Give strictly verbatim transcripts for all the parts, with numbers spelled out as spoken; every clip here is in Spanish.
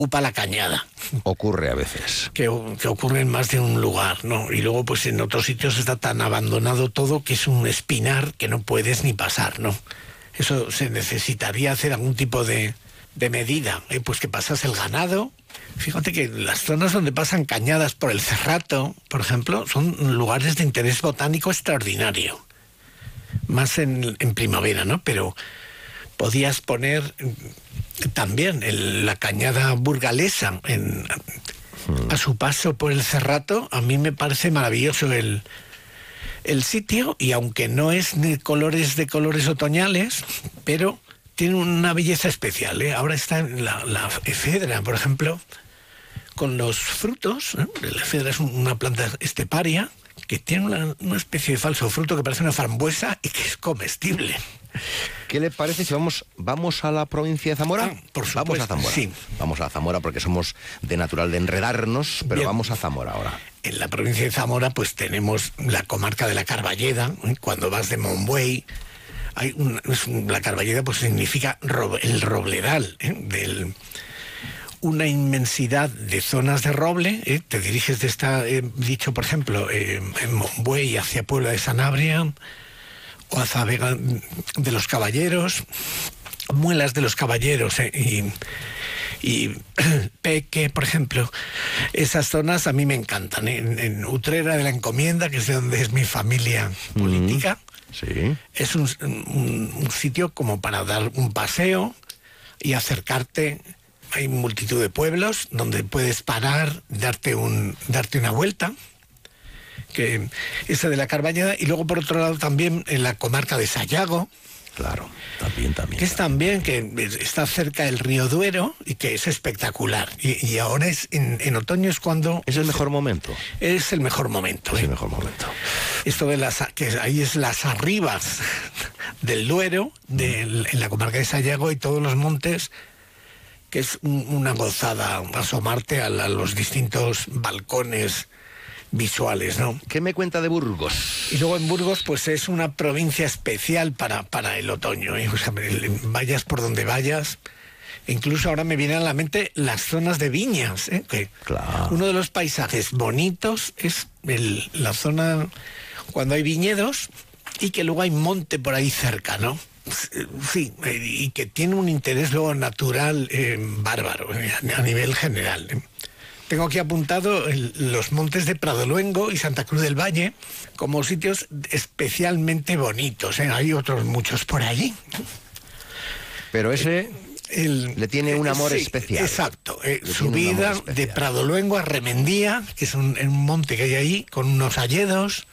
ocupa la cañada. Ocurre a veces. Que, que ocurre en más de un lugar, ¿no? Y luego, pues en otros sitios está tan abandonado todo que es un espinar que no puedes ni pasar, ¿no? Eso se necesitaría hacer algún tipo de, de medida, ¿eh? Pues que pasas el ganado. Fíjate que las zonas donde pasan cañadas por el Cerrato, por ejemplo, son lugares de interés botánico extraordinario. Más en, en primavera, ¿no? Pero podías poner también el, la cañada burgalesa en, a su paso por el Cerrato. A mí me parece maravilloso el, el sitio, y aunque no es de colores de colores otoñales, pero tiene una belleza especial, ¿eh? Ahora está la, la efedra, por ejemplo, con los frutos, ¿eh? La efedra es una planta esteparia que tiene una, una especie de falso fruto que parece una frambuesa y que es comestible. ¿Qué le parece si vamos vamos a la provincia de Zamora? Ah, por supuesto, vamos a Zamora. Sí. Vamos a Zamora porque somos de natural de enredarnos, pero Bien. Vamos a Zamora ahora. En la provincia de Zamora pues tenemos la comarca de la Carballeda, ¿eh? Cuando vas de Monbuey, hay un, es un, la Carballeda pues significa ro, el robledal, ¿eh? Del, una inmensidad de zonas de roble, ¿eh? Te diriges de esta, he eh, dicho por ejemplo, eh, en Monbuey hacia Puebla de Sanabria, o hacia Vega de los Caballeros, Muelas de los Caballeros, ¿eh? y, y Peque, por ejemplo. Esas zonas a mí me encantan, ¿eh? En, en Utrera de la Encomienda, que es de donde es mi familia política, mm, sí. Es un, un, un sitio como para dar un paseo y acercarte. Hay multitud de pueblos donde puedes parar, darte un darte una vuelta, que esa de la Carballeda, y luego por otro lado también en la comarca de Sayago. Claro, también, también. Que es también, que está cerca del río Duero y que es espectacular. Y, y ahora es, en, en otoño es cuando... ¿Es el mejor momento? Es el mejor momento. Es ¿eh? el mejor momento. Esto de las... que ahí es las arribas del Duero, de, en la comarca de Sayago y todos los montes, que es un, una gozada asomarte a, la, a los distintos balcones visuales, ¿no? ¿Qué me cuenta de Burgos? Y luego en Burgos, pues es una provincia especial para, para el otoño, ¿eh? O sea, vayas por donde vayas. Incluso ahora me vienen a la mente las zonas de viñas, ¿eh? Que claro. Uno de los paisajes bonitos es el, la zona cuando hay viñedos y que luego hay monte por ahí cerca, ¿no? Sí, y que tiene un interés luego natural eh, bárbaro, eh, a nivel general, ¿eh? Tengo aquí apuntado el, los montes de Pradoluengo y Santa Cruz del Valle como sitios especialmente bonitos, ¿eh? Hay otros muchos por allí. Pero ese el, le tiene un amor sí, especial. Exacto. Eh, subida de Pradoluengo a Remendía, que es un, un monte que hay ahí, con unos alledos,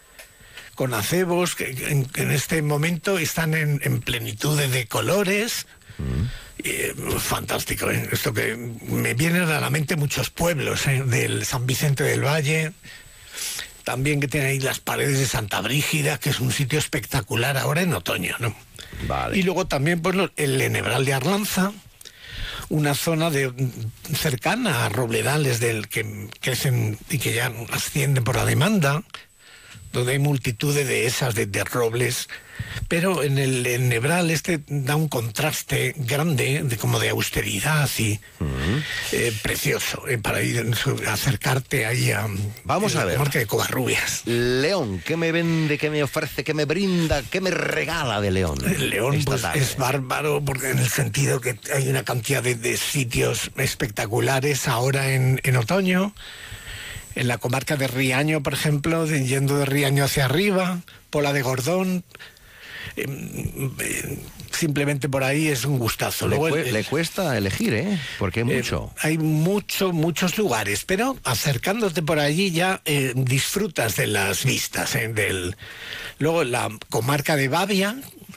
con acebos, que en, en este momento están en, en plenitud de colores. Mm. Eh, fantástico, ¿eh? Esto que me vienen a la mente muchos pueblos, ¿eh? Del San Vicente del Valle, también que tiene ahí las paredes de Santa Brígida, que es un sitio espectacular ahora en otoño, ¿no? Vale. Y luego también pues el Enebral de Arlanza, una zona de cercana a robledales del que crecen y que ya ascienden por la demanda, donde hay multitud de dehesas de, de robles, pero en el Enebral este da un contraste grande, de como de austeridad y uh-huh. eh, precioso, eh, para ir acercarte ahí a... Vamos a ver. Marca de Covarrubias. León, ¿qué me vende, qué me ofrece, qué me brinda, qué me regala de León? León pues, es bárbaro, porque en el sentido que hay una cantidad de, de sitios espectaculares ahora en, en otoño. En la comarca de Riaño, por ejemplo, de, yendo de Riaño hacia arriba, Pola de Gordón, eh, eh, simplemente por ahí es un gustazo. Le, Luego, cu- el, le cuesta elegir, ¿eh? Porque hay mucho. Eh, hay mucho, muchos lugares, pero acercándote por allí ya eh, disfrutas de las vistas. Eh, del... Luego la comarca de Babia.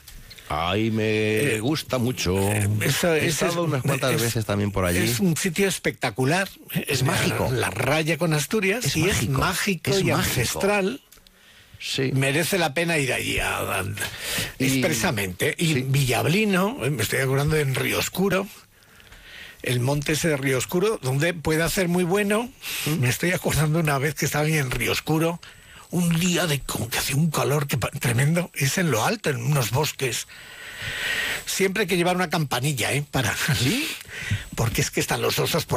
Ay, me eh, gusta mucho. Eh, eso, He estado es, unas cuantas es, veces también por allí. Es un sitio espectacular. Es mágico. La, la raya con Asturias, es y mágico. es mágico es y mágico. ancestral. Sí. Merece la pena ir allí a, a, y, expresamente. Y sí. Villablino, me estoy acordando en Río Oscuro, el monte ese de Río Oscuro, donde puede hacer muy bueno. ¿Mm? Me estoy acordando una vez que estaba ahí en Río Oscuro, un día de como que hacía un calor que, tremendo, es en lo alto, en unos bosques Siempre hay que llevar una campanilla, ¿eh? Para... ¿Sí? Porque es que están los osos por